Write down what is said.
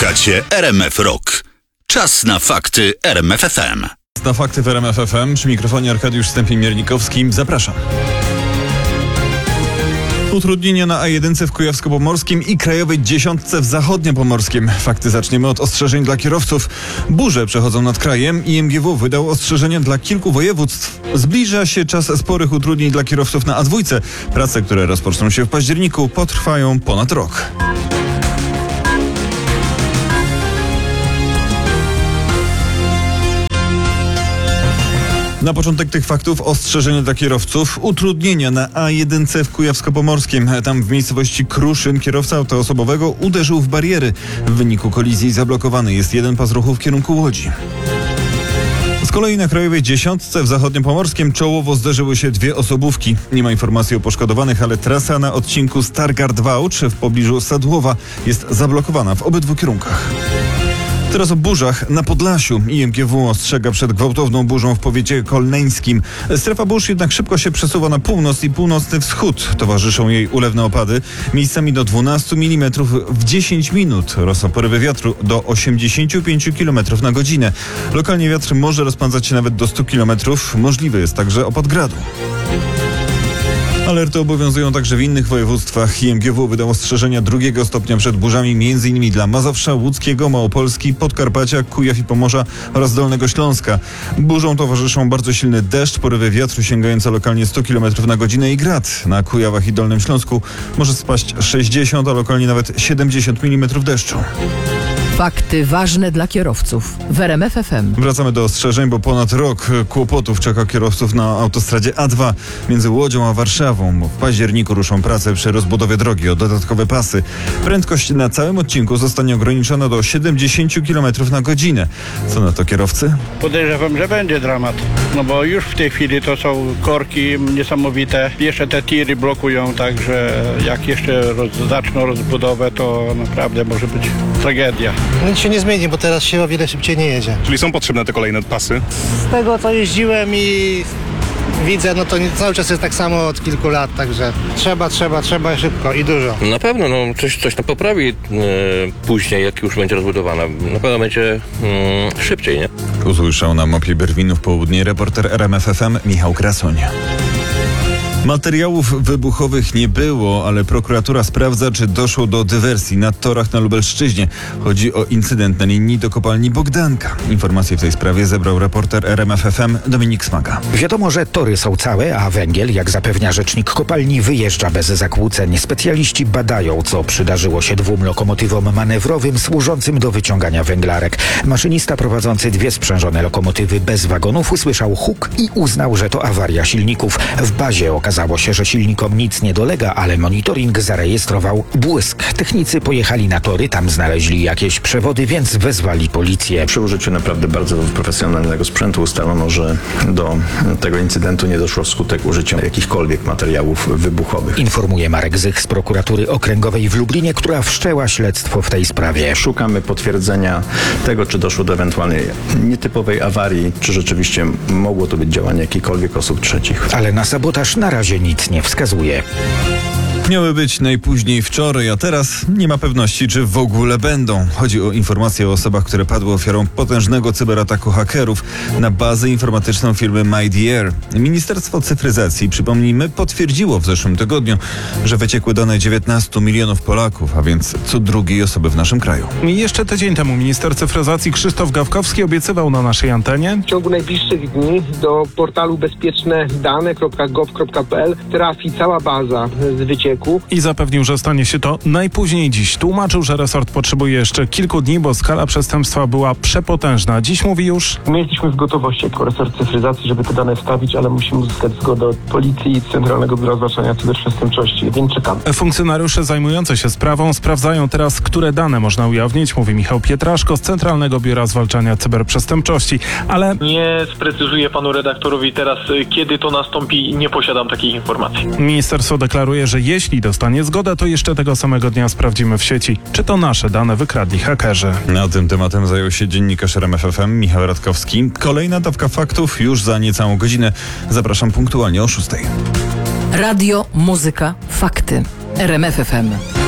Słuchacie RMF Rock. Czas na fakty RMF FM. Na fakty w RMF FM. Przy mikrofonie Arkadiusz Stępień-Miernikowski. Zapraszam. Utrudnienia na A1 w Kujawsko-Pomorskim i Krajowej Dziesiątce w Zachodniopomorskim. Fakty zaczniemy od ostrzeżeń dla kierowców. Burze przechodzą nad krajem i MGW wydał ostrzeżenia dla kilku województw. Zbliża się czas sporych utrudnień dla kierowców na A2. Prace, które rozpoczną się w październiku, potrwają ponad rok. Na początek tych faktów ostrzeżenie dla kierowców. Utrudnienia na A1 w Kujawsko-Pomorskim. Tam w miejscowości Kruszyn kierowca auta osobowego uderzył w bariery. W wyniku kolizji zablokowany jest jeden pas ruchu w kierunku Łodzi. Z kolei na Krajowej Dziesiątce w Zachodniopomorskim czołowo zderzyły się dwie osobówki. Nie ma informacji o poszkodowanych, ale trasa na odcinku Stargard-Wałcz w pobliżu Sadłowa jest zablokowana w obydwu kierunkach. Teraz o burzach na Podlasiu. IMGW ostrzega przed gwałtowną burzą w powiecie kolneńskim. Strefa burz jednak szybko się przesuwa na północ i północny wschód. Towarzyszą jej ulewne opady. Miejscami do 12 mm w 10 minut. Rosną porywy wiatru do 85 km na godzinę. Lokalnie wiatr może rozpędzać się nawet do 100 km. Możliwy jest także opad gradu. Alerty obowiązują także w innych województwach. IMGW wydał ostrzeżenia drugiego stopnia przed burzami m.in. dla Mazowsza, Łódzkiego, Małopolski, Podkarpacia, Kujaw i Pomorza oraz Dolnego Śląska. Burzom towarzyszą bardzo silny deszcz, porywy wiatru sięgające lokalnie 100 km na godzinę i grad. Na Kujawach i Dolnym Śląsku może spaść 60, a lokalnie nawet 70 mm deszczu. Fakty ważne dla kierowców w RMF FM. Wracamy do ostrzeżeń, bo ponad rok kłopotów czeka kierowców na autostradzie A2 między Łodzią a Warszawą. W październiku ruszą prace przy rozbudowie drogi o dodatkowe pasy. Prędkość na całym odcinku zostanie ograniczona do 70 km na godzinę. Co na to kierowcy? Podejrzewam, że będzie dramat. No bo już w tej chwili to są korki niesamowite. Jeszcze te tiry blokują, także jak jeszcze zaczną rozbudowę, to naprawdę może być tragedia. Nic się nie zmieni, bo teraz się o wiele szybciej nie jedzie. Czyli są potrzebne te kolejne pasy? Z tego, co jeździłem i widzę, no to cały czas jest tak samo od kilku lat, także trzeba szybko i dużo. Na pewno, coś tam poprawi później, jak już będzie rozbudowana. Na pewno będzie szybciej, nie? Usłyszał na mapie Berwinów Południe reporter RMF FM Michał Krasoń. Materiałów wybuchowych nie było, ale prokuratura sprawdza, czy doszło do dywersji na torach na Lubelszczyźnie. Chodzi o incydent na linii do kopalni Bogdanka. Informacje w tej sprawie zebrał reporter RMF FM Dominik Smaga. Wiadomo, że tory są całe, a węgiel, jak zapewnia rzecznik kopalni, wyjeżdża bez zakłóceń. Specjaliści badają, co przydarzyło się dwóm lokomotywom manewrowym służącym do wyciągania węglarek. Maszynista prowadzący dwie sprzężone lokomotywy bez wagonów usłyszał huk i uznał, że to awaria silników. W bazie okazało się, że silnikom nic nie dolega, ale monitoring zarejestrował błysk. Technicy pojechali na tory, tam znaleźli jakieś przewody, więc wezwali policję. Przy użyciu naprawdę bardzo profesjonalnego sprzętu ustalono, że do tego incydentu nie doszło wskutek użycia jakichkolwiek materiałów wybuchowych. Informuje Marek Zych z prokuratury okręgowej w Lublinie, która wszczęła śledztwo w tej sprawie. Szukamy potwierdzenia tego, czy doszło do ewentualnej nietypowej awarii, czy rzeczywiście mogło to być działanie jakichkolwiek osób trzecich. Ale na sabotaż na razie nic nie wskazuje. Miały być najpóźniej wczoraj, a teraz nie ma pewności, czy w ogóle będą. Chodzi o informacje o osobach, które padły ofiarą potężnego cyberataku hakerów na bazę informatyczną firmy MyDR. Ministerstwo Cyfryzacji, przypomnijmy, potwierdziło w zeszłym tygodniu, że wyciekły dane 19 milionów Polaków, a więc co drugiej osoby w naszym kraju. Jeszcze tydzień temu minister cyfryzacji Krzysztof Gawkowski obiecywał na naszej antenie: w ciągu najbliższych dni do portalu bezpieczne-dane.gov.pl trafi cała baza z wycieku. I zapewnił, że stanie się to najpóźniej dziś. Tłumaczył, że resort potrzebuje jeszcze kilku dni, bo skala przestępstwa była przepotężna. Dziś mówi już: my jesteśmy w gotowości jako resort cyfryzacji, żeby te dane wstawić, ale musimy uzyskać zgodę od Policji i Centralnego Biura Zwalczania Cyberprzestępczości, więc czekamy. Funkcjonariusze zajmujący się sprawą sprawdzają teraz, które dane można ujawnić, mówi Michał Pietraszko z Centralnego Biura Zwalczania Cyberprzestępczości, ale nie sprecyzuję panu redaktorowi teraz, kiedy to nastąpi, nie posiadam takich informacji. Ministerstwo deklaruje, że jeśli dostanie zgodę, to jeszcze tego samego dnia sprawdzimy w sieci, czy to nasze dane wykradli hakerzy. Na tym tematem zajął się dziennikarz RMF FM Michał Radkowski. Kolejna dawka faktów już za niecałą godzinę. Zapraszam punktualnie o 6:00. Radio, muzyka, fakty. RMF FM.